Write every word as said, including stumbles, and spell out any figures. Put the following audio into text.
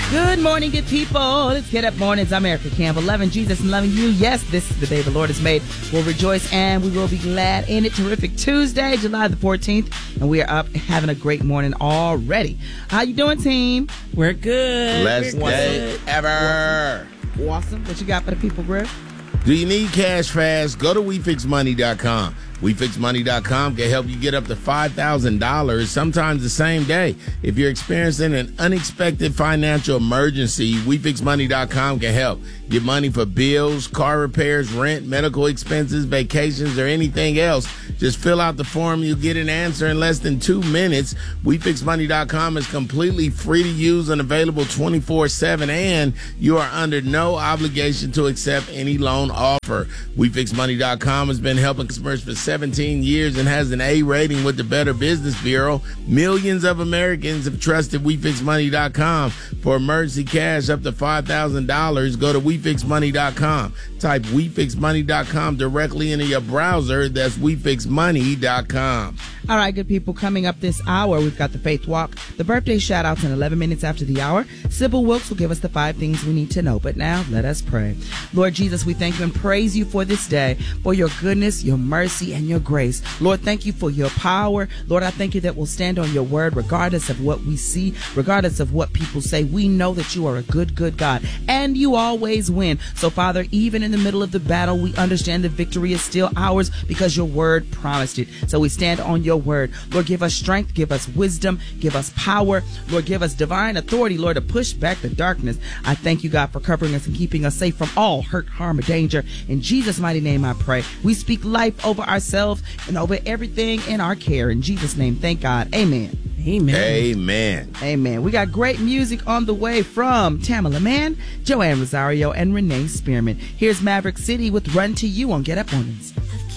Good morning, good people. Let's get up mornings. I'm Erica Campbell, loving Jesus and loving you. Yes, this is the day the Lord has made. We'll rejoice and we will be glad in it. Terrific Tuesday, July the fourteenth, and we are up having a great morning already. How you doing, team? We're good. Best day ever. Awesome. awesome. What you got for the people, Griff? Do you need cash fast? Go to we fix money dot com. we fix money dot com can help you get up to five thousand dollars, sometimes the same day. If you're experiencing an unexpected financial emergency, we fix money dot com can help. Get money for bills, car repairs, rent, medical expenses, vacations, or anything else. Just fill out the form. You'll get an answer in less than two minutes. we fix money dot com is completely free to use and available twenty-four seven, and you are under no obligation to accept any loan offer. we fix money dot com has been helping customers for seventeen years and has an A rating with the Better Business Bureau. Millions of Americans have trusted we fix money dot com for emergency cash up to five thousand dollars. Go to we fix money dot com. Type we fix money dot com directly into your browser. That's we fix money dot com. All right, good people, coming up this hour, we've got the Faith Walk, the birthday shout-outs in eleven minutes after the hour. Sybil Wilkes will give us the five things we need to know. But now, let us pray. Lord Jesus, we thank you and praise you for this day, for your goodness, your mercy, and your grace. Lord, thank you for your power. Lord, I thank you that we'll stand on your word regardless of what we see, regardless of what people say. We know that you are a good, good God, and you always win. So, Father, even in the middle of the battle, we understand the victory is still ours because your word promised it. So we stand on your word. Lord, give us strength, give us wisdom, give us power. Lord, give us divine authority, Lord, to push back the darkness. I thank you, God, for covering us and keeping us safe from all hurt, harm, or danger. In Jesus' mighty name, I pray. We speak life over ourselves and over everything in our care. In Jesus' name, thank God. Amen. Amen. Amen. Amen. We got great music on the way from Tamala Mann, Joanne Rosario, and Renee Spearman. Here's Maverick City with Run to You on Get Up Mornings.